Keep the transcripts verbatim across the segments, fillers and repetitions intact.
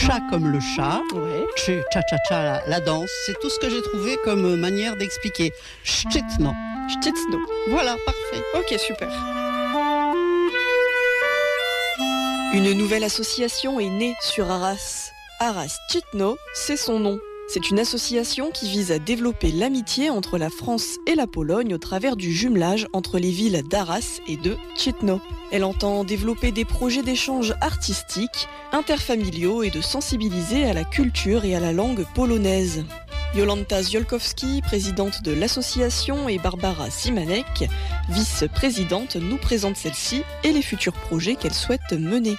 chat comme le chat, Ouais. cha-cha-cha, la, la danse. C'est tout ce que j'ai trouvé comme manière d'expliquer. Szczytno. Szczytno. Voilà, parfait. Ok, super. Une nouvelle association est née sur Arras. Arras Szczytno, c'est son nom. C'est une association qui vise à développer l'amitié entre la France et la Pologne au travers du jumelage entre les villes d'Arras et de Szczytno. Elle entend développer des projets d'échange artistiques, interfamiliaux et de sensibiliser à la culture et à la langue polonaise. Jolanta Ziolkowski, présidente de l'association, et Barbara Simanek, vice-présidente, nous présentent celle-ci et les futurs projets qu'elle souhaite mener.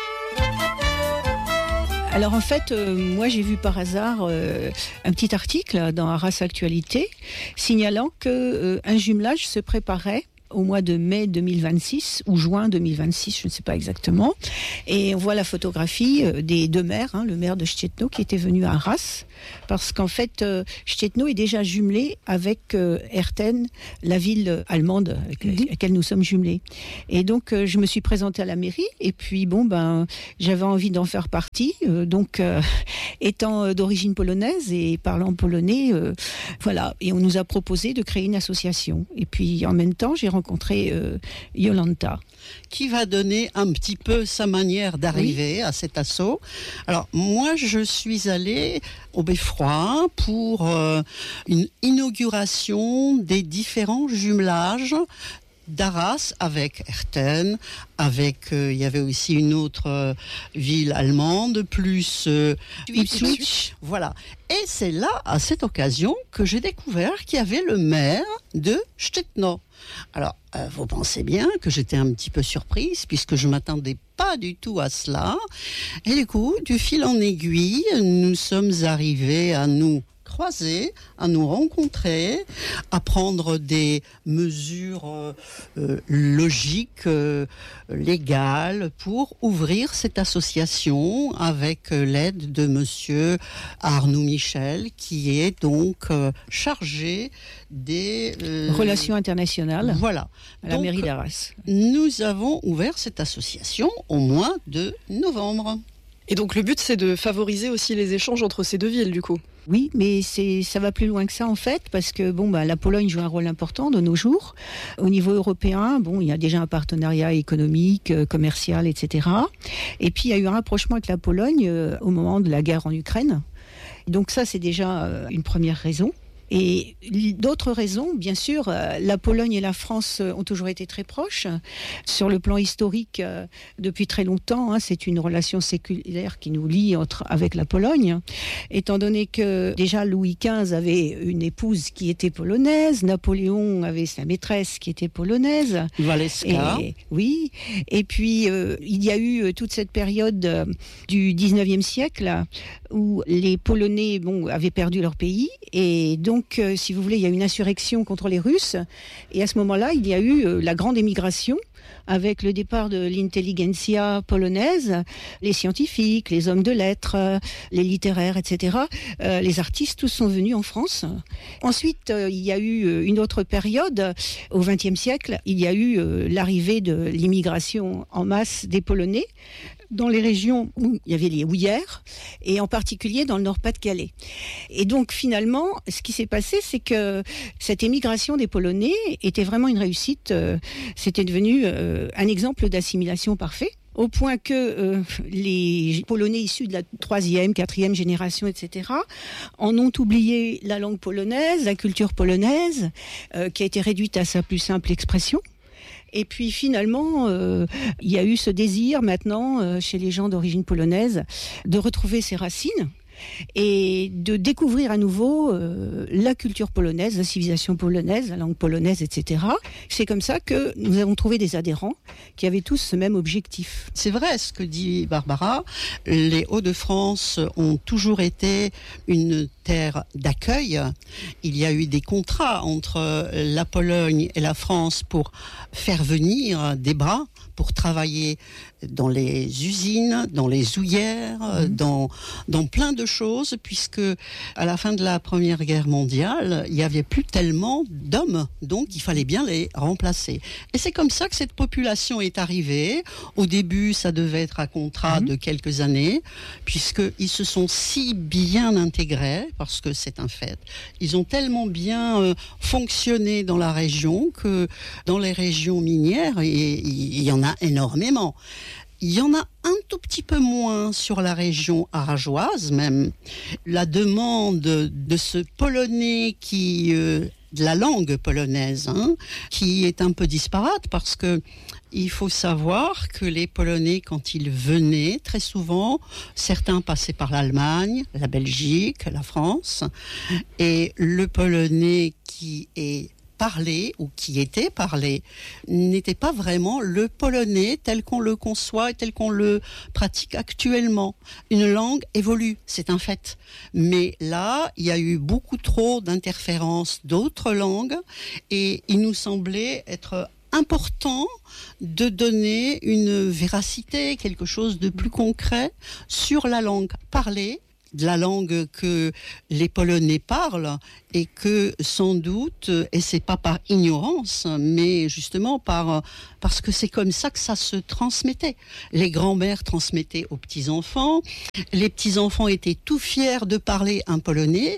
Alors en fait, euh, moi j'ai vu par hasard euh, un petit article dans Arras Actualité signalant que euh, un jumelage se préparait au mois de mai deux mille vingt-six ou juin deux mille vingt-six, je ne sais pas exactement. Et on voit la photographie euh, des deux maires, hein, le maire de Szczytno qui était venu à Arras, parce qu'en fait, euh, Szczytno est déjà jumelé avec euh, Herten, la ville allemande avec Mhm. laquelle nous sommes jumelés. Et donc, euh, je me suis présentée à la mairie, et puis bon, ben, j'avais envie d'en faire partie. Euh, donc, euh, étant euh, d'origine polonaise et parlant polonais, euh, voilà. Et on nous a proposé de créer une association. Et puis, en même temps, j'ai rencontré euh, Jolanta. Qui va donner un petit peu sa manière d'arriver à cet assaut. Alors, moi, je suis allée au Beffroi pour euh, une inauguration des différents jumelages d'Arras avec Herten, avec, euh, il y avait aussi une autre euh, ville allemande, plus euh, Ipswich. Voilà. Et c'est là, à cette occasion, que j'ai découvert qu'il y avait le maire de Szczytno. Alors, euh, vous pensez bien que j'étais un petit peu surprise, puisque je m'attendais pas du tout à cela. Et du coup, du fil en aiguille, nous sommes arrivés à nous croiser, à nous rencontrer, à prendre des mesures euh, euh, logiques, euh, légales, pour ouvrir cette association avec euh, l'aide de monsieur Arnaud Michel, qui est donc euh, chargé des euh, Relations internationales Voilà. à la Donc, mairie d'Arras. nous avons ouvert cette association au mois de novembre. Et donc le but, c'est de favoriser aussi les échanges entre ces deux villes, du coup. Oui, mais c'est, ça va plus loin que ça en fait, parce que bon, bah, la Pologne joue un rôle important de nos jours. Au niveau européen, bon, il y a déjà un partenariat économique, euh, commercial, et cetera. Et puis il y a eu un rapprochement avec la Pologne euh, au moment de la guerre en Ukraine. Donc ça, c'est déjà euh, une première raison. Et d'autres raisons, bien sûr, euh, la Pologne et la France euh, ont toujours été très proches. Sur le plan historique, euh, depuis très longtemps, hein, c'est une relation séculaire qui nous lie entre, avec la Pologne. Étant donné que déjà Louis quinze avait une épouse qui était polonaise, Napoléon avait sa maîtresse qui était polonaise. Waleska. Et, oui, et puis euh, il y a eu euh, toute cette période euh, du dix-neuvième siècle où les Polonais bon, avaient perdu leur pays, et donc, euh, si vous voulez, il y a eu une insurrection contre les Russes, et à ce moment-là, il y a eu euh, la grande émigration, avec le départ de l'intelligentsia polonaise, les scientifiques, les hommes de lettres, euh, les littéraires, et cetera. Euh, les artistes, tous sont venus en France. Ensuite, euh, il y a eu euh, une autre période, au vingtième siècle, il y a eu euh, l'arrivée de l'immigration en masse des Polonais, dans les régions où il y avait les houillères, et en particulier dans le Nord-Pas-de-Calais. Et donc finalement, ce qui s'est passé, c'est que cette émigration des Polonais était vraiment une réussite. Euh, c'était devenu euh, un exemple d'assimilation parfait, au point que euh, les Polonais issus de la troisième, quatrième génération, et cetera, en ont oublié la langue polonaise, la culture polonaise, euh, qui a été réduite à sa plus simple expression. Et puis finalement, euh, il y a eu ce désir maintenant euh, chez les gens d'origine polonaise de retrouver ses racines et de découvrir à nouveau euh, la culture polonaise, la civilisation polonaise, la langue polonaise, et cetera. C'est comme ça que nous avons trouvé des adhérents qui avaient tous ce même objectif. C'est vrai ce que dit Barbara, les Hauts-de-France ont toujours été une terre d'accueil. Il y a eu des contrats entre la Pologne et la France pour faire venir des bras, pour travailler dans les usines, dans les houillères, mmh. dans, dans plein de choses, puisque à la fin de la Première Guerre mondiale, il n'y avait plus tellement d'hommes, donc il fallait bien les remplacer. Et c'est comme ça que cette population est arrivée. Au début, ça devait être un contrat mmh. de quelques années, puisqu'ils se sont si bien intégrés, parce que c'est un fait. Ils ont tellement bien euh, fonctionné dans la région que dans les régions minières, il y en a énormément. Il y en a un tout petit peu moins sur la région aragoise, même. La demande de ce polonais qui... Euh, de la langue polonaise, hein, qui est un peu disparate, parce que il faut savoir que les Polonais, quand ils venaient, très souvent, certains passaient par l'Allemagne, la Belgique, la France, et le polonais qui est parlé ou qui était parlé n'était pas vraiment le polonais tel qu'on le conçoit et tel qu'on le pratique actuellement. Une langue évolue, c'est un fait. Mais là, il y a eu beaucoup trop d'interférences d'autres langues et il nous semblait être important de donner une véracité, quelque chose de plus concret sur la langue parlée, de la langue que les Polonais parlent et que sans doute, et c'est pas par ignorance, mais justement par parce que c'est comme ça que ça se transmettait. Les grands-mères transmettaient aux petits-enfants, les petits-enfants étaient tout fiers de parler un polonais,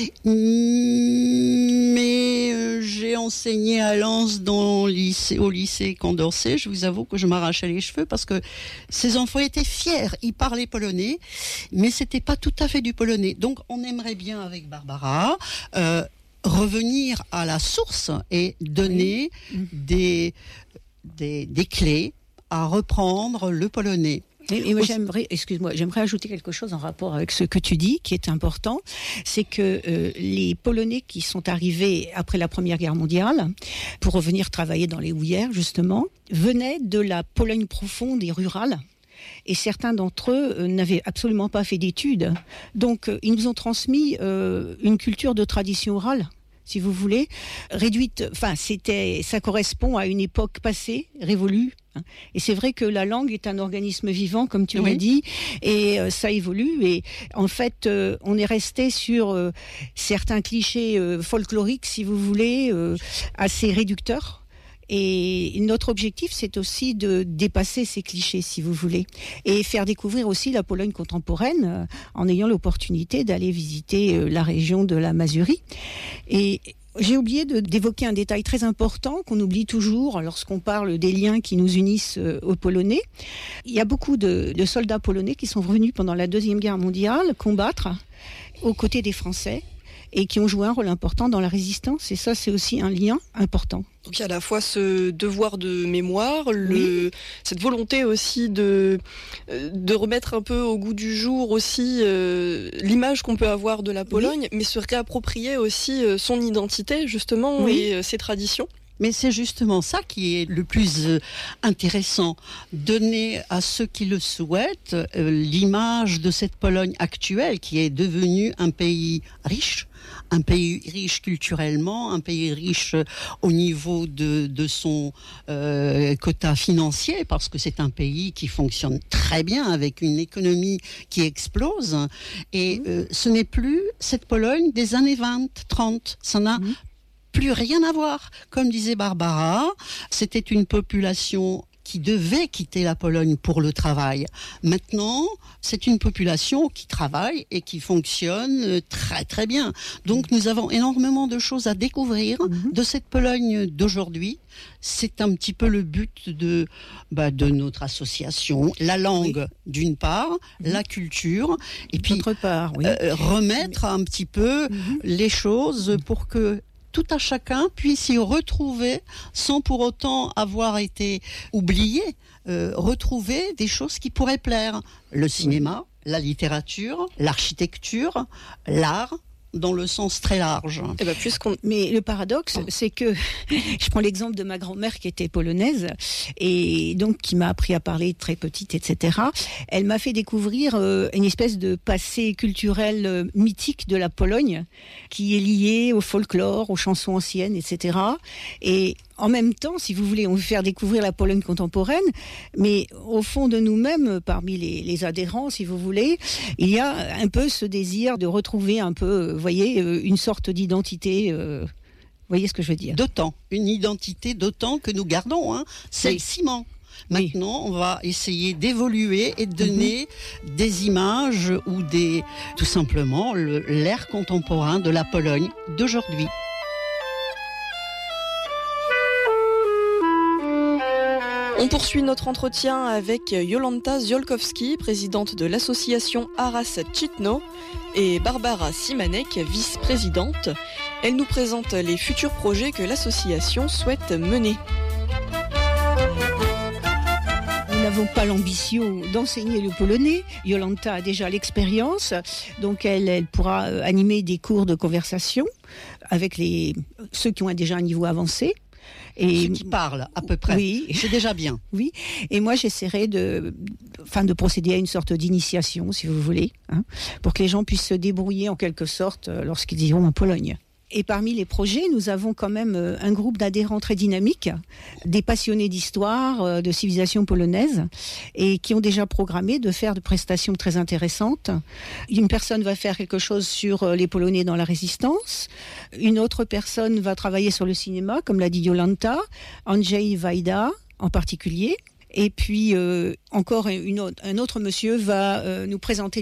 mais j'ai enseigné à Lens dans le lycée, au lycée Condorcet, je vous avoue que je m'arrachais les cheveux parce que ces enfants étaient fiers, ils parlaient polonais, mais c'était pas tout à fait du polonais. Donc on aimerait bien avec Barbara euh, revenir à la source et donner oui. des, des, des clés à reprendre le polonais. Et, et moi, j'aimerais, excuse-moi, j'aimerais ajouter quelque chose en rapport avec ce que tu dis, qui est important, c'est que euh, les Polonais qui sont arrivés après la Première Guerre mondiale, pour revenir travailler dans les houillères, justement, venaient de la Pologne profonde et rurale. Et certains d'entre eux euh, n'avaient absolument pas fait d'études. Donc, euh, ils nous ont transmis euh, une culture de tradition orale, si vous voulez, réduite. Enfin, c'était, ça correspond à une époque passée, révolue. Hein. Et c'est vrai que la langue est un organisme vivant, comme tu oui. l'as dit, et euh, ça évolue. Et en fait, euh, on est resté sur euh, certains clichés euh, folkloriques, si vous voulez, euh, assez réducteurs. Et notre objectif, c'est aussi de dépasser ces clichés, si vous voulez, et faire découvrir aussi la Pologne contemporaine euh, en ayant l'opportunité d'aller visiter euh, la région de la Mazurie. Et j'ai oublié de, d'évoquer un détail très important qu'on oublie toujours lorsqu'on parle des liens qui nous unissent euh, aux Polonais. Il y a beaucoup de, de soldats polonais qui sont venus pendant la Deuxième Guerre mondiale combattre aux côtés des Français et qui ont joué un rôle important dans la résistance. Et ça, c'est aussi un lien important. Donc il y a à la fois ce devoir de mémoire, le, oui. cette volonté aussi de, de remettre un peu au goût du jour aussi euh, l'image qu'on peut avoir de la Pologne, oui. mais se réapproprier aussi euh, son identité justement oui. et euh, ses traditions. Mais c'est justement ça qui est le plus euh, intéressant, donner à ceux qui le souhaitent euh, l'image de cette Pologne actuelle qui est devenue un pays riche, un pays riche culturellement, un pays riche au niveau de, de son euh, quota financier, parce que c'est un pays qui fonctionne très bien avec une économie qui explose. Et euh, ce n'est plus cette Pologne des années vingt, trente. Ça n'a mmh. plus rien à voir. Comme disait Barbara, c'était une population qui devait quitter la Pologne pour le travail. Maintenant, c'est une population qui travaille et qui fonctionne très très bien. Donc nous avons énormément de choses à découvrir mm-hmm. de cette Pologne d'aujourd'hui. C'est un petit peu le but de, bah, de notre association. La langue oui. d'une part, mm-hmm. la culture, et puis d'autre part, oui. euh, remettre un petit peu mm-hmm. les choses pour que tout à chacun puisse y retrouver, sans pour autant avoir été oublié, euh, retrouver des choses qui pourraient plaire. Le cinéma, la littérature, l'architecture, l'art, dans le sens très large. Eh ben, puisqu'on... Mais le paradoxe, oh. c'est que je prends l'exemple de ma grand-mère qui était polonaise et donc qui m'a appris à parler très petite, et cetera. Elle m'a fait découvrir euh, une espèce de passé culturel euh, mythique de la Pologne qui est lié au folklore, aux chansons anciennes, et cetera. Et en même temps, si vous voulez, on veut faire découvrir la Pologne contemporaine, mais au fond de nous-mêmes, parmi les, les adhérents, si vous voulez, il y a un peu ce désir de retrouver un peu, vous voyez, une sorte d'identité. Euh, vous voyez ce que je veux dire ? D'OTAN, une identité d'OTAN que nous gardons, hein, c'est oui. le ciment. Maintenant, on va essayer d'évoluer et de donner mmh. des images ou des, tout simplement, le, l'ère contemporain de la Pologne d'aujourd'hui. On poursuit notre entretien avec Jolanta Ziolkowski, présidente de l'association Arras Chitno, et Barbara Simanek, vice-présidente. Elle nous présente les futurs projets que l'association souhaite mener. Nous n'avons pas l'ambition d'enseigner le polonais. Jolanta a déjà l'expérience, donc elle, elle pourra animer des cours de conversation avec les, ceux qui ont déjà un niveau avancé. Et ceux qui parlent à peu près, oui. C'est déjà bien. Oui, et moi j'essaierai de, enfin, de procéder à une sorte d'initiation, si vous voulez, hein, pour que les gens puissent se débrouiller en quelque sorte lorsqu'ils iront en Pologne. Et parmi les projets, nous avons quand même un groupe d'adhérents très dynamique, des passionnés d'histoire, de civilisation polonaise, et qui ont déjà programmé de faire de prestations très intéressantes. Une personne va faire quelque chose sur les Polonais dans la Résistance, une autre personne va travailler sur le cinéma, comme l'a dit Jolanta, Andrzej Wajda en particulier. Et puis euh, encore une autre, un autre monsieur va euh, nous présenter